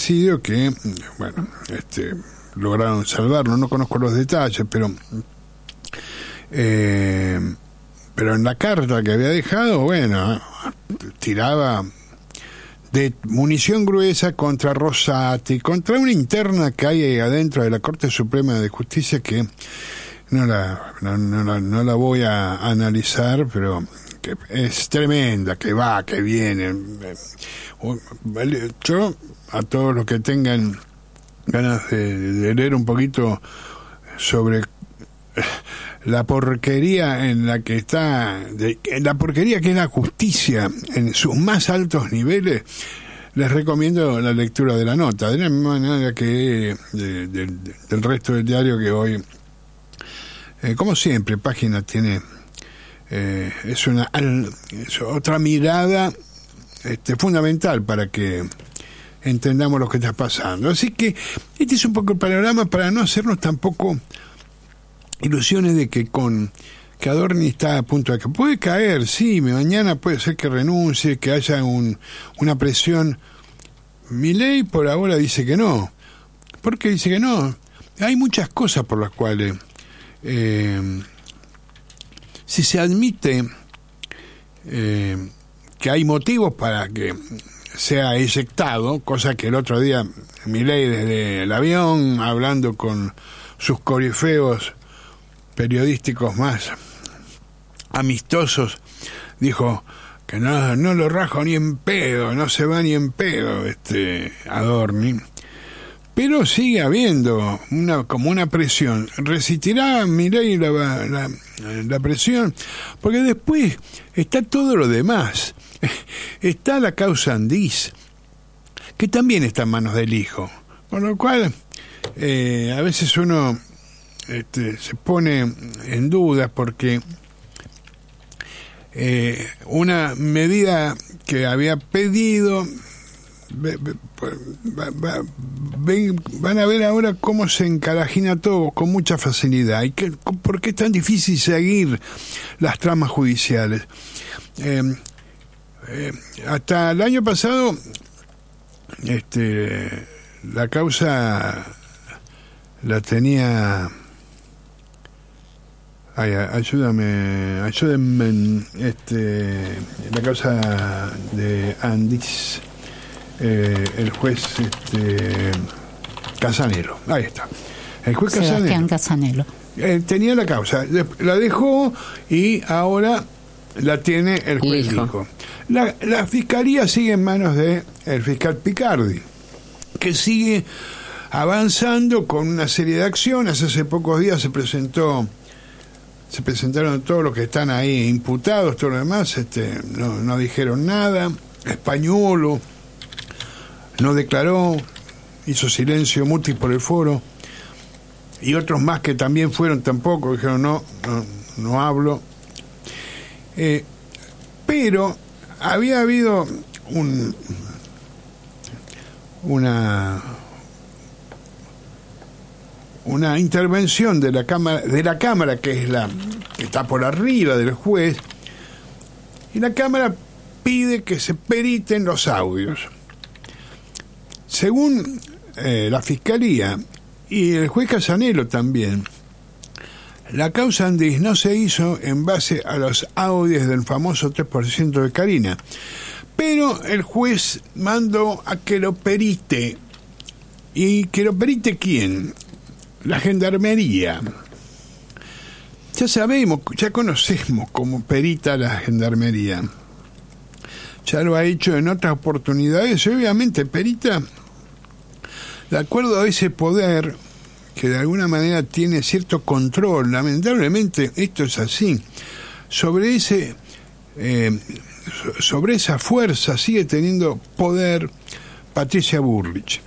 fallecido que, bueno, lograron salvarlo. No conozco los detalles, pero en la carta que había dejado, bueno, tiraba de munición gruesa contra Rosati, contra una interna que hay adentro de la Corte Suprema de Justicia que no la voy a analizar, pero que es tremenda, que va, que viene. Yo, a todos los que tengan ganas de leer un poquito sobre la porquería en la que está, la porquería que es la justicia en sus más altos niveles, les recomiendo la lectura de la nota, de la misma manera que del resto del diario, que hoy, como siempre, Página tiene es otra mirada fundamental para que entendamos lo que está pasando. Así que este es un poco el panorama, para no hacernos tampoco ilusiones de que Adorni está a punto de que puede caer, sí, mañana puede ser que renuncie, que haya una presión. Milei por ahora dice que no. ¿Por qué dice que no? Hay muchas cosas por las cuales si se admite que hay motivos para que sea eyectado, cosa que el otro día Milei desde el avión, hablando con sus corifeos periodísticos más amistosos, dijo que no lo rajo ni en pedo, no se va ni en pedo Adorni, pero sigue habiendo como una presión. ¿Resistirá Milei la presión? Porque después está todo lo demás. Está la causa Andís, que también está en manos del hijo, con lo cual a veces uno se pone en duda, porque una medida que había pedido, van a ver ahora cómo se encarajina todo con mucha facilidad, y por qué es tan difícil seguir las tramas judiciales. Hasta el año pasado la causa la tenía, ayúdenme, la causa de Andís, el juez Casanelo, ahí está, el juez Sebastián Casanelo tenía la causa, la dejó y ahora la tiene el juez hijo. La fiscalía sigue en manos de el fiscal Picardi, que sigue avanzando con una serie de acciones. Hace pocos días se presentaron todos los que están ahí imputados, todo lo demás, no dijeron nada. Españolo no declaró, hizo silencio mutis por el foro, y otros más que también fueron tampoco, dijeron no hablo. Pero había habido una intervención de la cámara que es que está por arriba del juez, y la cámara pide que se periten los audios. Según la fiscalía y el juez Casanelo también, la causa Andís no se hizo en base a los audios del famoso 3% de Karina, pero el juez mandó a que lo perite. ¿Y que lo perite quién? La Gendarmería. Ya sabemos, ya conocemos cómo perita la Gendarmería. Ya lo ha hecho en otras oportunidades, y obviamente perita de acuerdo a ese poder que de alguna manera tiene cierto control. Lamentablemente esto es así. Sobre esa fuerza sigue teniendo poder Patricia Bullrich.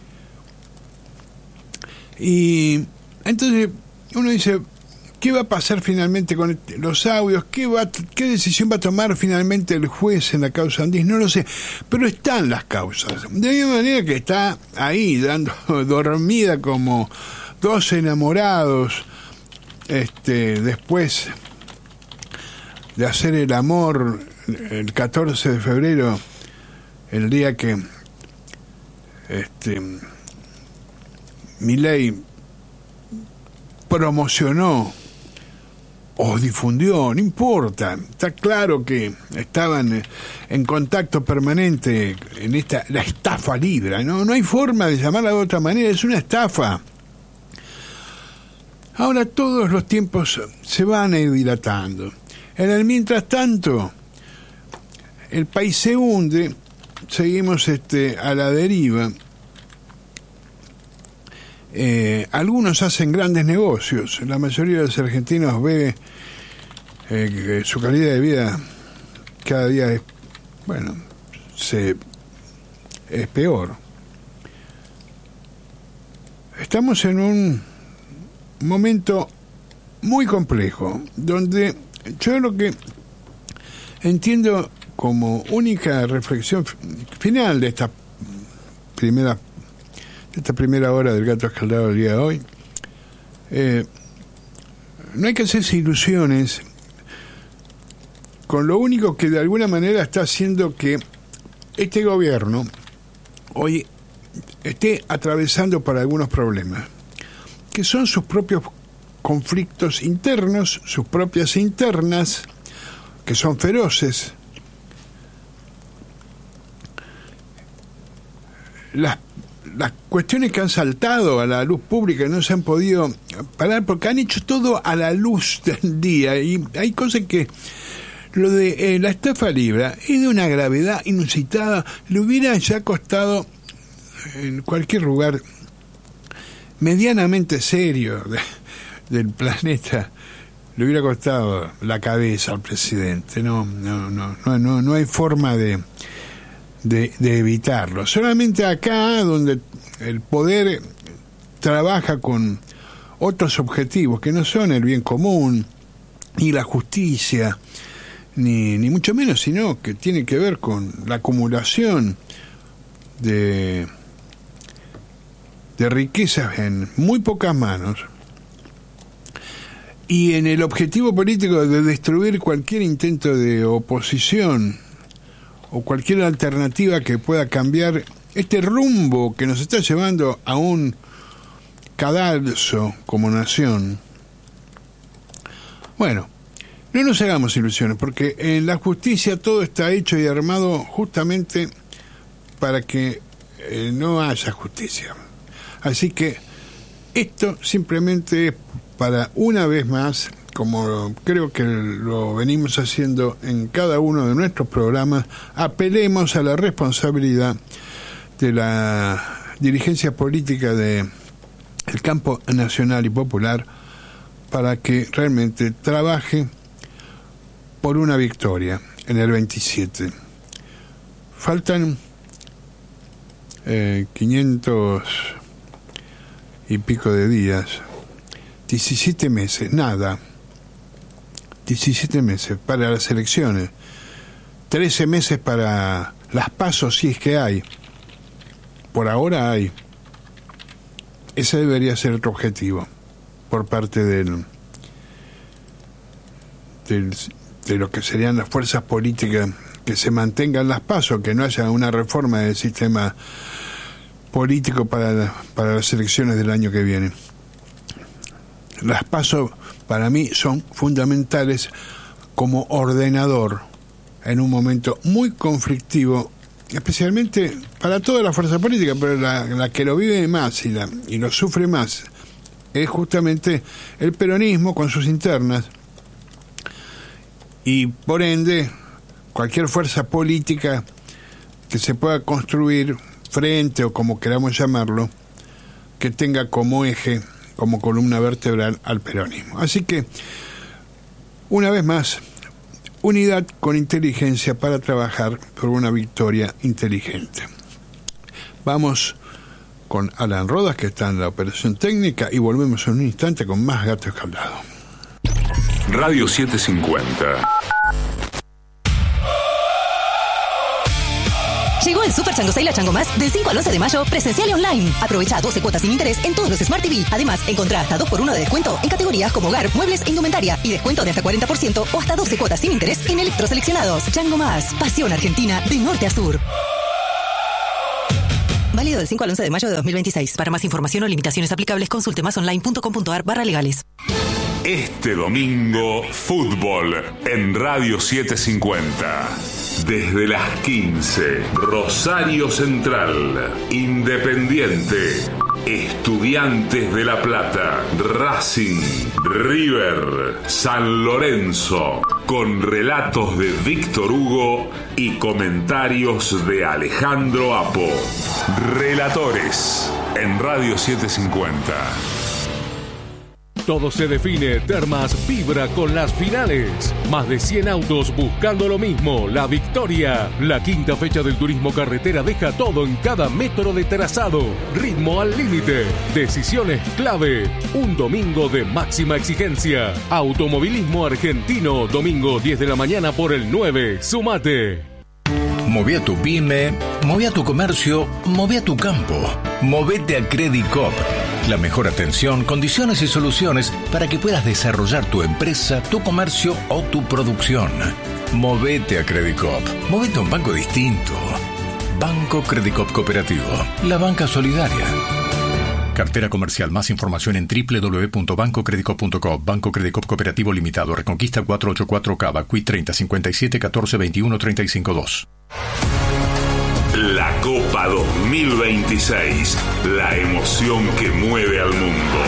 Y entonces uno dice, ¿qué va a pasar finalmente con los audios? ¿Qué decisión va a tomar finalmente el juez en la causa Andís? No lo sé, pero están las causas. De la misma manera que está ahí, dando dormida como dos enamorados, después de hacer el amor el 14 de febrero, el día que Milei promocionó o difundió, no importa, está claro que estaban en contacto permanente en la estafa Libra, no hay forma de llamarla de otra manera, es una estafa. Ahora todos los tiempos se van a ir dilatando. En el mientras tanto, el país se hunde, seguimos a la deriva. Algunos hacen grandes negocios, la mayoría de los argentinos ve que su calidad de vida cada día es peor. Estamos en un momento muy complejo, donde yo lo que entiendo como única reflexión final de esta primera hora del Gato Escaldado del día de hoy, no hay que hacerse ilusiones con lo único que de alguna manera está haciendo que este gobierno hoy esté atravesando por algunos problemas, que son sus propios conflictos internos, sus propias internas, que son feroces. Las cuestiones que han saltado a la luz pública no se han podido parar porque han hecho todo a la luz del día, y hay cosas que lo de la estafa Libra es de una gravedad inusitada. Le hubiera ya costado en cualquier lugar medianamente serio del planeta, le hubiera costado la cabeza al presidente. No hay forma de evitarlo. Solamente acá, donde el poder trabaja con otros objetivos que no son el bien común ni la justicia, ni mucho menos, sino que tiene que ver con la acumulación de riquezas en muy pocas manos, y en el objetivo político de destruir cualquier intento de oposición o cualquier alternativa que pueda cambiar este rumbo que nos está llevando a un cadalso como nación. Bueno, no nos hagamos ilusiones, porque en la justicia todo está hecho y armado justamente para que no haya justicia. Así que esto simplemente es para, una vez más, como creo que lo venimos haciendo en cada uno de nuestros programas, apelemos a la responsabilidad de la dirigencia política del campo nacional y popular para que realmente trabaje por una victoria en el 27. Faltan 500 y pico de días, 17 meses, nada, 17 meses para las elecciones, 13 meses para las PASO, si es que hay. Por ahora hay. Ese debería ser otro objetivo por parte de lo que serían las fuerzas políticas, que se mantengan las PASO, que no haya una reforma del sistema político para las elecciones del año que viene. Las PASO para mí son fundamentales como ordenador en un momento muy conflictivo, especialmente para toda la fuerza política, pero la que lo vive más y lo sufre más es justamente el peronismo con sus internas, y por ende cualquier fuerza política que se pueda construir frente, o como queramos llamarlo, que tenga como eje, como columna vertebral al peronismo. Así que, una vez más, unidad con inteligencia para trabajar por una victoria inteligente. Vamos con Alan Rodas, que está en la operación técnica, y volvemos en un instante con más Gato Escaldado. Radio 750. Llegó el Super Chango Sale a Chango Más del 5 al 11 de mayo, presencial y online. Aprovecha 12 cuotas sin interés en todos los Smart TV. Además, encontrá hasta 2x1 de descuento en categorías como hogar, muebles e indumentaria. Y descuento de hasta 40% o hasta 12 cuotas sin interés en electroseleccionados. Chango Más, pasión argentina de norte a sur. Válido del 5 al 11 de mayo de 2026. Para más información o limitaciones aplicables, consulte masonline.com.ar/legales. Este domingo, fútbol en Radio 750. Desde las 15, Rosario Central, Independiente, Estudiantes de La Plata, Racing, River, San Lorenzo, con relatos de Víctor Hugo y comentarios de Alejandro Apo. Relatores en Radio 750. Todo se define, Termas vibra con las finales. Más de 100 autos buscando lo mismo, la victoria. La quinta fecha del turismo carretera deja todo en cada metro de trazado. Ritmo al límite, decisiones clave. Un domingo de máxima exigencia. Automovilismo argentino, domingo 10 de la mañana por el 9. Sumate. Moví a tu pyme, moví a tu comercio, moví a tu campo. Movete a Credit Coop. La mejor atención, condiciones y soluciones para que puedas desarrollar tu empresa, tu comercio o tu producción. Movete a Credit Coop. Movete a un banco distinto. Banco Credit Coop Cooperativo. La banca solidaria. Cartera comercial. Más información en www.bancocreditcoop.com. Banco Credit Coop Cooperativo Limitado. Reconquista 484 Cava. Qui 30 57 14 21 35 2. La Copa 2026. La emoción que mueve al mundo.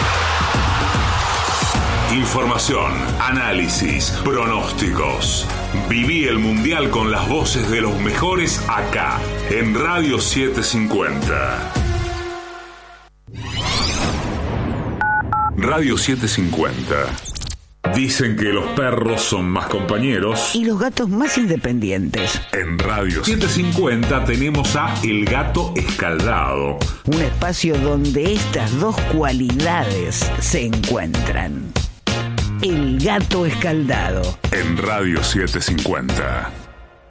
Información, análisis, pronósticos. Viví el Mundial con las voces de los mejores acá, en Radio 750. Radio 750. Dicen que los perros son más compañeros y los gatos más independientes. En Radio 750 tenemos a El Gato Escaldado. Un espacio donde estas dos cualidades se encuentran. El Gato Escaldado. En Radio 750.